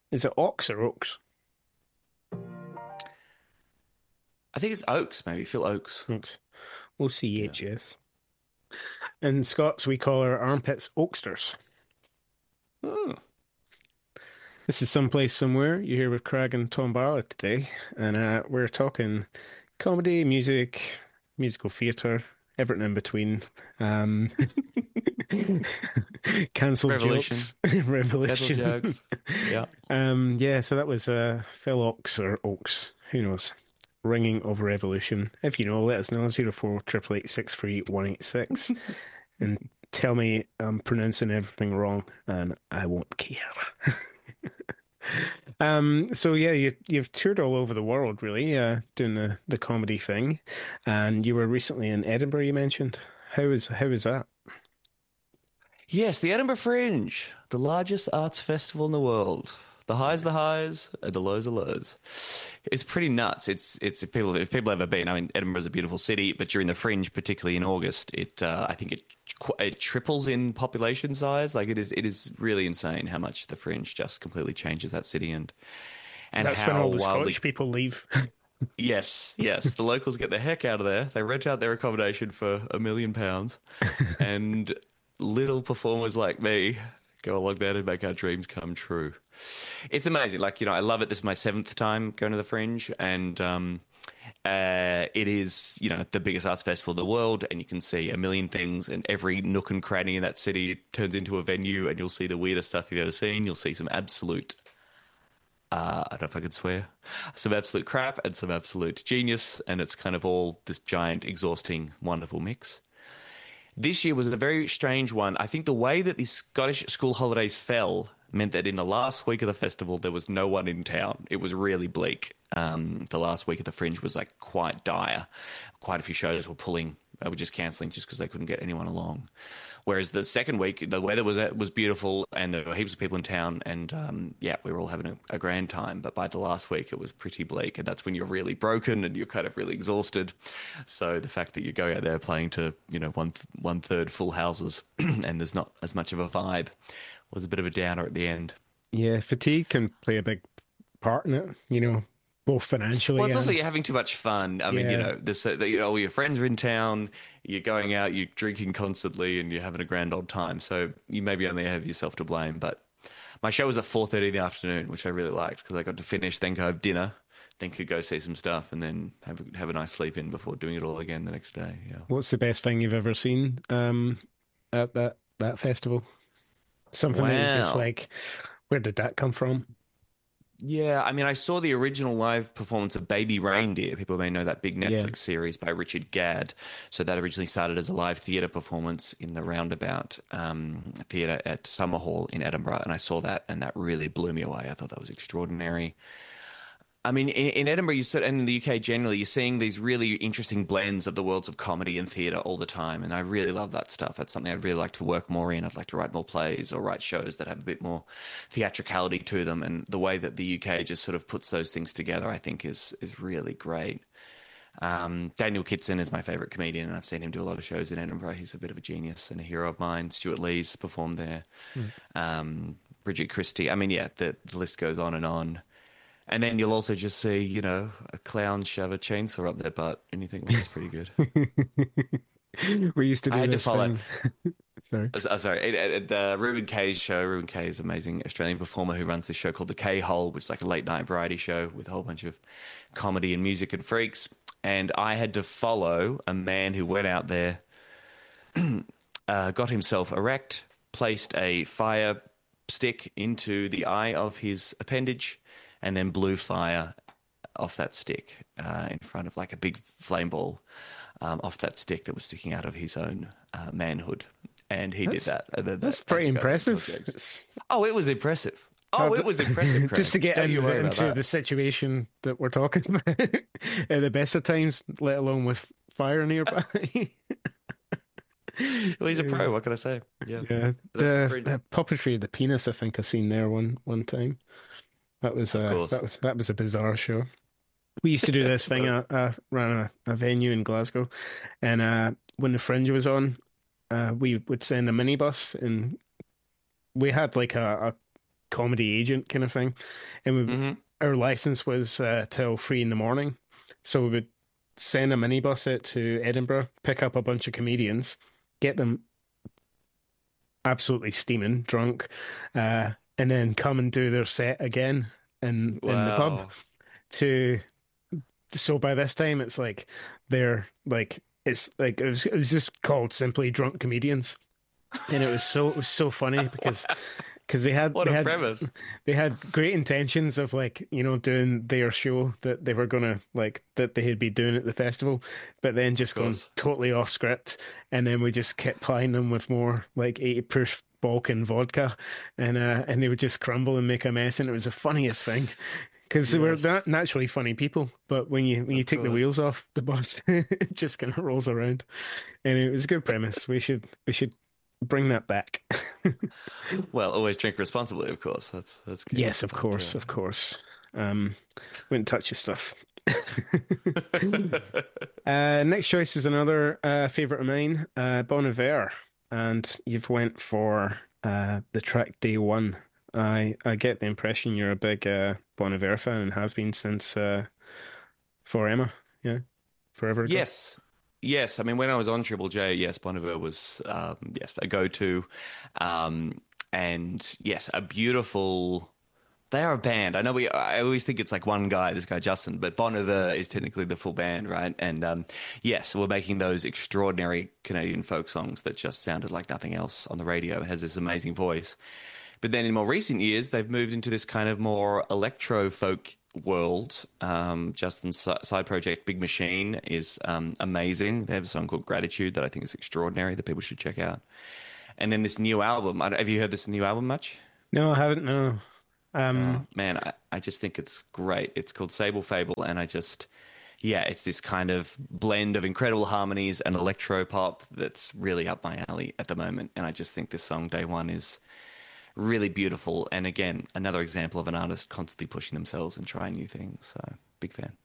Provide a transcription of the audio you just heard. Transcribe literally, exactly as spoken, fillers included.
Is it Ox or Oaks? I think it's Oaks, maybe Phil Oaks. Oaks. Yeah. O C H S. In Scots, we call our armpits Oaksters. Oh. This is Someplace Somewhere. You're here with Craig and Tom Barlett today, and uh, we're talking comedy, music, musical theatre, everything in between. Um, cancelled Revolution, jokes, Kettle revelation. Jugs. Yeah. um, yeah, so that was uh, Phil Oaks or Oaks, who knows? Ringing of Revolution. If you know, let us know. Zero four triple eight six three one eight six, and tell me I'm pronouncing everything wrong, and I won't care. Um, so yeah, you you've toured all over the world, really, uh, doing the the comedy thing, and you were recently in Edinburgh. You mentioned how is how is that? Yes, the Edinburgh Fringe, the largest arts festival in the world. The highs, the highs, and the lows, the lows. It's pretty nuts. It's it's if people if people ever been. I mean, Edinburgh's a beautiful city, but during the Fringe, particularly in August, it uh, I think it it triples in population size. Like it is it is really insane how much the Fringe just completely changes that city and and That's when how all the wildly. Scottish people leave. Yes, yes. The locals get the heck out of there. They rent out their accommodation for a million pounds, and little performers like me go along there to make our dreams come true. It's amazing. Like, you know, I love it. This is my seventh time going to the Fringe, and um, uh, it is, you know, the biggest arts festival in the world, and you can see a million things, and every nook and cranny in that city turns into a venue, and you'll see the weirdest stuff you've ever seen. You'll see some absolute uh, I don't know if I could swear, some absolute crap and some absolute genius, and it's kind of all this giant, exhausting, wonderful mix. This year was a very strange one. I think the way that the Scottish school holidays fell meant that in the last week of the festival, there was no one in town. It was really bleak. Um, the last week of the Fringe was like quite dire. Quite a few shows were pulling, uh, were just cancelling just because they couldn't get anyone along. Whereas the second week, the weather was uh, was beautiful and there were heaps of people in town, and um, yeah, we were all having a, a grand time. But by the last week, it was pretty bleak, and that's when you're really broken and you're kind of really exhausted. So the fact that you go out there playing to you know one one third full houses and there's not as much of a vibe was a bit of a downer at the end. Yeah, fatigue can play a big part in it, you know, both Well, financially it's also and you're having too much fun. I mean, you yeah. know, this, uh, you know, all your friends are in town, you're going out, you're drinking constantly, and you're having a grand old time. So you maybe only have yourself to blame. But my show was at four thirty in the afternoon, which I really liked because I got to finish, then go have dinner, then could go see some stuff, and then have a, have a nice sleep in before doing it all again the next day. Yeah. What's the best thing you've ever seen um at that that festival? Something that was just Wow. like, where did that come from? Yeah, I mean, I saw the original live performance of Baby Reindeer. People may know that big Yeah. Netflix series by Richard Gadd. So that originally started as a live theatre performance in the Roundabout um, Theatre at Summer Hall in Edinburgh, and I saw that, and that really blew me away. I thought that was extraordinary. I mean, in, in Edinburgh, you said, and in the U K generally, you're seeing these really interesting blends of the worlds of comedy and theatre all the time, and I really love that stuff. That's something I'd really like to work more in. I'd like to write more plays or write shows that have a bit more theatricality to them, and the way that the U K just sort of puts those things together, I think, is is really great. Um, Daniel Kitson is my favourite comedian, and I've seen him do a lot of shows in Edinburgh. He's a bit of a genius and a hero of mine. Stuart Lee's performed there. Mm. Um, Bridget Christie. I mean, yeah, the, the list goes on and on. And then you'll also just see, you know, a clown shove a chainsaw up their butt, and you think, well, that's pretty good. We used to I do had to this follow. thing. Sorry. Uh, uh, sorry, it, it, the Ruben Kay's show. Ruben Kay is an amazing Australian performer who runs this show called The K Hole, which is like a late night variety show with a whole bunch of comedy and music and freaks. And I had to follow a man who went out there, uh, got himself erect, placed a fire stick into the eye of his appendage, and then blew fire off that stick uh, in front of like a big flame ball um, off that stick that was sticking out of his own uh, manhood. And he did That's that. And then that's that had pretty to go down to impressive. projects. It's Oh, it was impressive. Oh, hard it was impressive, just Craig. to get Don't you into worry the, about into that. the situation that we're talking about at the best of times, let alone with fire nearby. Well, he's a Yeah. pro. What can I say? Yeah. Yeah, That's the the fringe. the puppetry of the penis, I think I seen there one one time. That was Of uh course. that was that was a bizarre show. We used to do this thing. But I, I ran a, a venue in Glasgow, and uh, when the Fringe was on, uh, we would send a minibus, and we had like a, comedy agent kind of thing. And we, Hmm. our license was uh, till three in the morning. So we would send a minibus out to Edinburgh, pick up a bunch of comedians, get them absolutely steaming, drunk, uh, and then come and do their set again in in the pub Wow. to so by this time it's like they're like it's like it was, it was just called simply drunk comedians. And it was so it was so funny because because they had What they a had premise. they had great intentions of like you know doing their show that they were gonna like that they had been doing at the festival, but then Of just gone course. totally off script, and then we just kept plying them with more like eighty proof Balkan vodka, and uh and they would just crumble and make a mess, and it was the funniest thing because they were Yes, not naturally funny people, but when you when you of take the course. wheels off the bus, it just kind of rolls around, and it was a good premise. We should we should bring that back. Well, always drink responsibly, of course. That's that's key. Yes, of But course, of course. Um, wouldn't touch your stuff. uh... Uh, next choice is another uh, favorite of mine, uh, Bon Iver, and you've went for uh, the track Day One. I I get the impression you're a big uh, Bon Iver fan and have been since uh, For Emma, yeah, forever ago. Yes. Yes. I mean, when I was on Triple J, yes, Bon Iver was, um, yes, a go-to. Um, and yes, a beautiful. They are a band. I know we. I always think it's like one guy, this guy Justin, but Bon Iver is technically the full band, right? And um, yes, we're making those extraordinary Canadian folk songs that just sounded like nothing else on the radio. It has this amazing voice. But then in more recent years, they've moved into this kind of more electro folk world. Um, Justin's si- side project, Big Machine, is um, amazing. They have a song called Gratitude that I think is extraordinary that people should check out. And then this new album. I don't- Have you heard this new album much? No, I haven't. No. Oh, Um, man, I, I just think it's great. It's called Sable Fable, and I just, yeah, it's this kind of blend of incredible harmonies and electro pop that's really up my alley at the moment. And I just think this song, Day One, is really beautiful. And again, another example of an artist constantly pushing themselves and trying new things. So, big fan.